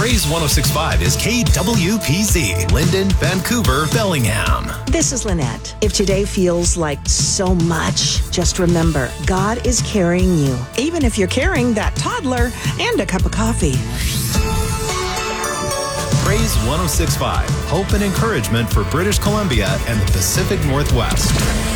Praise 106.5 is KWPZ, Linden, Vancouver, Bellingham. This is Lynette. If today feels like so much, just remember, God is carrying you, even if you're carrying that toddler and a cup of coffee. Praise 106.5, hope and encouragement for British Columbia and the Pacific Northwest.